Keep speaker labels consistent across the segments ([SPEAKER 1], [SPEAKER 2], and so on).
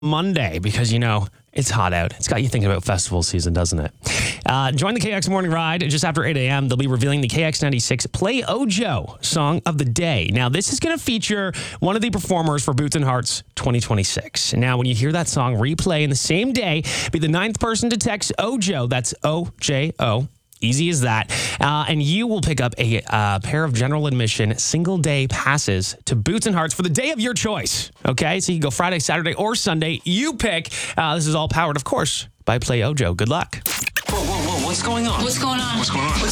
[SPEAKER 1] Monday because, it's hot out. It's got you thinking about festival season, doesn't it? Join the KX Morning Ride just after 8 a.m. They'll be revealing the KX96 Play Ojo Song of the Day. Now, this is going to feature one of the performers for Boots and Hearts 2026. Now, when you hear that song replay in the same day, be the 9th person to text Ojo. That's O-J-O. Easy as that. And you will pick up a pair of general admission single-day passes to Boots and Hearts for the day of your choice. Okay? So you can go Friday, Saturday, or Sunday. You pick. This is all powered, of course, by Play Ojo. Good luck.
[SPEAKER 2] Whoa. What's going on?
[SPEAKER 3] What's going on?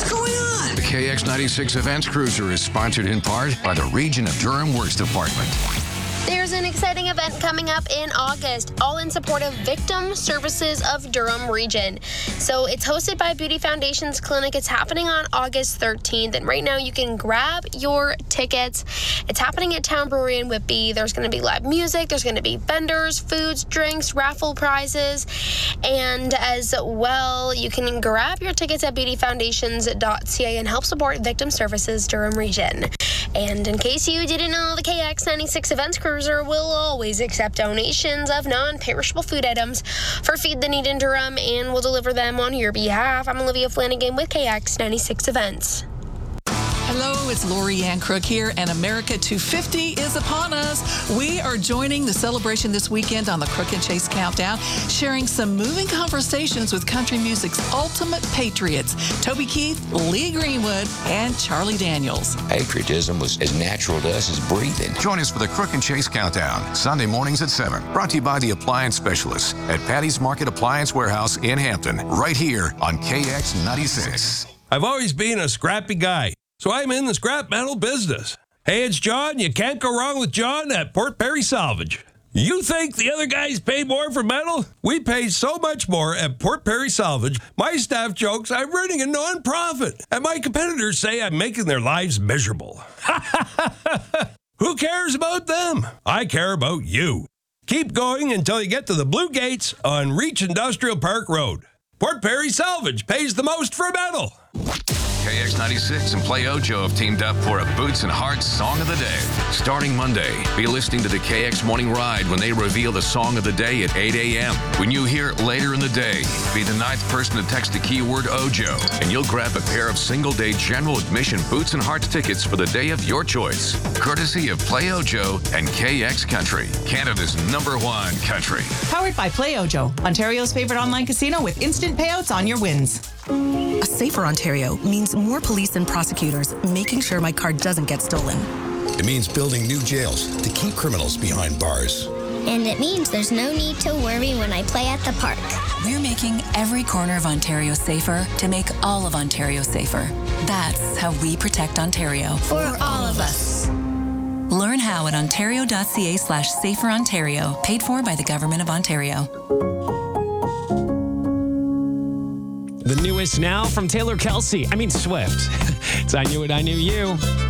[SPEAKER 2] The KX96 Events Cruiser is sponsored in part by the Region of Durham Works Department.
[SPEAKER 4] There's an exciting event coming up in August, all in support of Victim Services of Durham Region. So it's hosted by Beauty Foundation's clinic. It's happening on August 13th, and right now you can grab your tickets. It's happening at Town Brewery in Whitby. There's going to be live music. There's going to be vendors, foods, drinks, raffle prizes, and as well, you can grab your tickets at beautyfoundations.ca and help support Victim Services Durham Region. And in case you didn't know, the KX96 Events Cruiser will always accept donations of non-perishable food items for Feed the Need in Durham and will deliver them on your behalf. I'm Olivia Flanagan with KX96 Events.
[SPEAKER 3] Hello, it's Lori Ann Crook here, and America 250 is upon us. We are joining the celebration this weekend on the Crook and Chase Countdown, sharing some moving conversations with country music's ultimate patriots, Toby Keith, Lee Greenwood, and Charlie Daniels.
[SPEAKER 5] Patriotism was as natural to us as breathing.
[SPEAKER 2] Join us for the Crook and Chase Countdown, Sunday mornings at 7. Brought to you by the Appliance Specialists at Patty's Market Appliance Warehouse in Hampton, right here on KX96.
[SPEAKER 6] I've always been a scrappy guy, so I'm in the scrap metal business. Hey, it's John. You can't go wrong with John at Port Perry Salvage. You think the other guys pay more for metal? We pay so much more at Port Perry Salvage. My staff jokes I'm running a non-profit, and my competitors say I'm making their lives miserable. Who cares about them? I care about you. Keep going until you get to the Blue Gates on Reach Industrial Park Road. Port Perry Salvage pays the most for metal.
[SPEAKER 2] KX96 and Play Ojo have teamed up for a Boots and Hearts Song of the Day. Starting Monday, be listening to the KX Morning Ride when they reveal the Song of the Day at 8 a.m. When you hear it later in the day, be the 9th person to text the keyword Ojo, and you'll grab a pair of single-day general admission Boots and Hearts tickets for the day of your choice. Courtesy of Play Ojo and KX Country, Canada's #1 country.
[SPEAKER 7] Powered by Play Ojo, Ontario's favorite online casino with instant payouts on your wins.
[SPEAKER 8] A safer Ontario means more police and prosecutors making sure my car doesn't get stolen.
[SPEAKER 9] It means building new jails to keep criminals behind bars.
[SPEAKER 10] And it means there's no need to worry when I play at the park.
[SPEAKER 11] We're making every corner of Ontario safer to make all of Ontario safer. That's how we protect Ontario.
[SPEAKER 10] For all of us.
[SPEAKER 11] Learn how at ontario.ca/saferontario, paid for by the Government of Ontario.
[SPEAKER 1] The newest now from Taylor Swift. It's I Knew It, I Knew You.